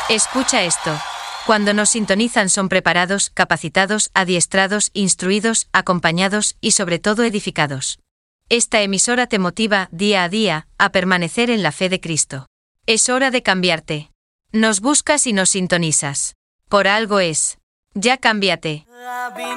Escucha esto. Cuando nos sintonizan son preparados, capacitados, adiestrados, instruidos, acompañados y sobre todo edificados. Esta emisora te motiva, día a día, a permanecer en la fe de Cristo. Es hora de cambiarte. Nos buscas y nos sintonizas. Por algo es. Ya cámbiate.